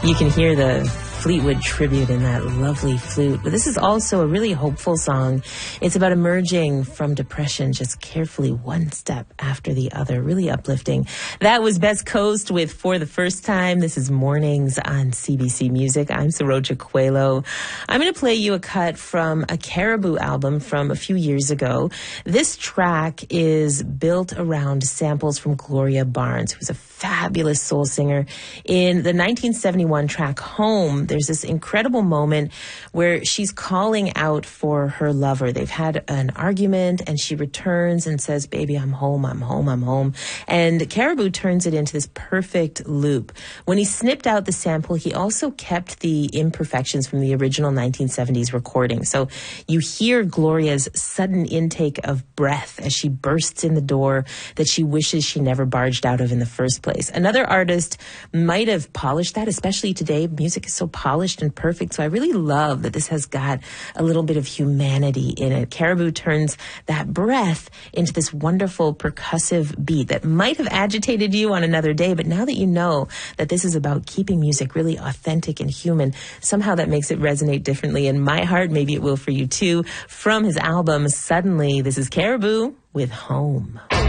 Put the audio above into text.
You can hear the Fleetwood tribute in that lovely flute. But this is also a really hopeful song. It's about emerging from depression, just carefully one step after the other. Really uplifting. That was Best Coast with For the First Time. This is Mornings on CBC Music. I'm Saroja Coelho. I'm going to play you a cut from a Caribou album from a few years ago. This track is built around samples from Gloria Barnes, who's a fabulous soul singer. In the 1971 track Home, there's this incredible moment where she's calling out for her lover. They've had an argument and she returns and says, "Baby, I'm home, I'm home, I'm home." And Caribou turns it into this perfect loop. When he snipped out the sample, he also kept the imperfections from the original 1970s recording. So you hear Gloria's sudden intake of breath as she bursts in the door that she wishes she never barged out of in the first place. Another artist might have polished that, especially today. Music is so polished and perfect. So I really love that this has got a little bit of humanity in it. Caribou turns that breath into this wonderful percussive beat that might have agitated you on another day, but now that you know that this is about keeping music really authentic and human, somehow that makes it resonate differently in my heart. Maybe it will for you too. From his album, Suddenly, this is Caribou with Home.